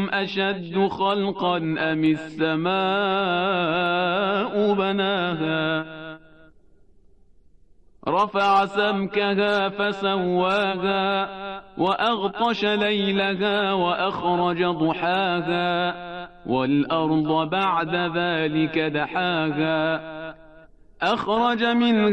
أأنتم أشد خلقا أم السماء بناها رفع سمكها فسواها وأغطش ليلها وأخرج ضحاها والأرض بعد ذلك دحاها أخرج منها